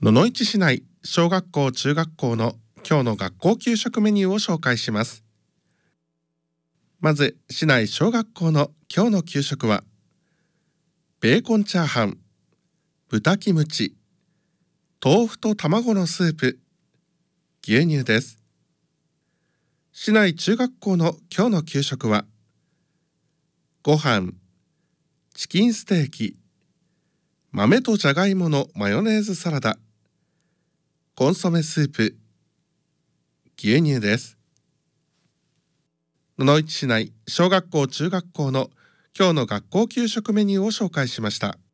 野々市市内小学校中学校の今日の学校給食メニューを紹介します。まず市内小学校の今日の給食はベーコンチャーハン、豚キムチ、豆腐と卵のスープ、牛乳です。市内中学校の今日の給食はご飯、チキンステーキ、豆とじゃがいものマヨネーズサラダ、コンソメスープ、牛乳です。野々市市内小学校中学校の今日の学校給食メニューを紹介しました。